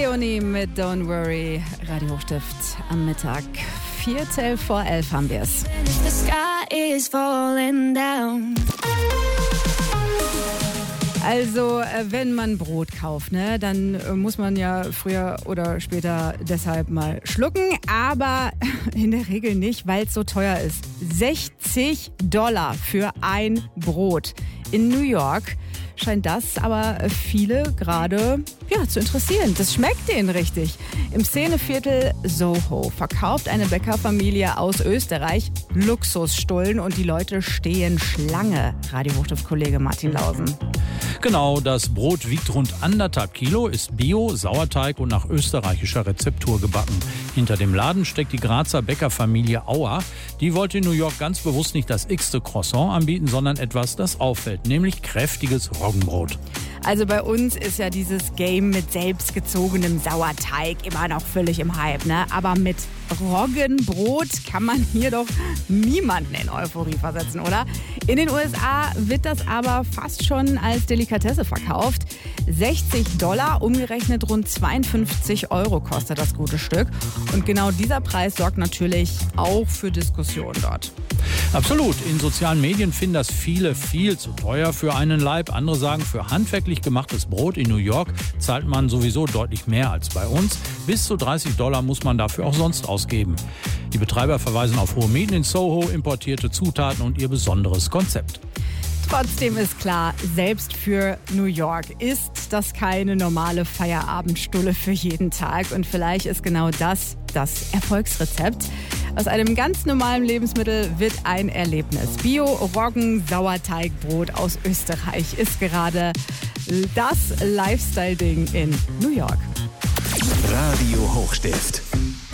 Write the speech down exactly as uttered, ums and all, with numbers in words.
Leonie mit Don't Worry. Radio Hochstift am Mittag. Viertel vor elf haben wir es. Also, wenn man Brot kauft, ne, dann muss man ja früher oder später deshalb mal schlucken. Aber in der Regel nicht, weil es so teuer ist. sechzig Dollar für ein Brot. In New York scheint das aber viele gerade ja, zu interessieren. Das schmeckt denen richtig. Im Szeneviertel Soho verkauft eine Bäckerfamilie aus Österreich Luxusstullen und die Leute stehen Schlange. Radio Hochstift-Kollege Martin Lausen. Genau, das Brot wiegt rund anderthalb Kilo, ist Bio, Sauerteig und nach österreichischer Rezeptur gebacken. Hinter dem Laden steckt die Grazer Bäckerfamilie Auer. Die wollte in New York ganz bewusst nicht das x-te Croissant anbieten, sondern etwas, das auffällt, nämlich kräftiges Roggenbrot. Also bei uns ist ja dieses Game mit selbstgezogenem Sauerteig immer noch völlig im Hype, ne? Aber mit Roggenbrot kann man hier doch niemanden in Euphorie versetzen, oder? In den U S A wird das aber fast schon als Delikatesse verkauft. sechzig Dollar, umgerechnet rund zweiundfünfzig Euro kostet das gute Stück. Und genau dieser Preis sorgt natürlich auch für Diskussionen dort. Absolut. In sozialen Medien finden das viele viel zu teuer für einen Laib. Andere sagen, für handwerklich gemachtes Brot in New York zahlt man sowieso deutlich mehr als bei uns. Bis zu dreißig Dollar muss man dafür auch sonst ausgeben. Die Betreiber verweisen auf hohe Mieten in Soho, importierte Zutaten und ihr besonderes Konzept. Trotzdem ist klar, selbst für New York ist das keine normale Feierabendstulle für jeden Tag. Und vielleicht ist genau das das Erfolgsrezept. Aus einem ganz normalen Lebensmittel wird ein Erlebnis. Bio-Roggen-Sauerteigbrot aus Österreich ist gerade das Lifestyle-Ding in New York. Radio Hochstift.